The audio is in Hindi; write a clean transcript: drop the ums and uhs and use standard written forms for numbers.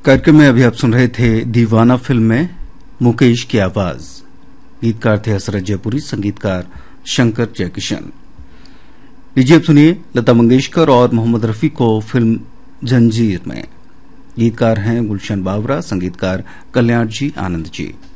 कार्यक्रम में अभी आप सुन रहे थे दीवाना फिल्म में मुकेश की आवाज। गीतकार थे हसरत जयपुरी, संगीतकार शंकर जयकिशन। लीजिए अब सुनिए लता मंगेशकर और मोहम्मद रफी को फिल्म जंजीर में। गीतकार हैं गुलशन बावरा, संगीतकार कल्याण जी आनंद जी।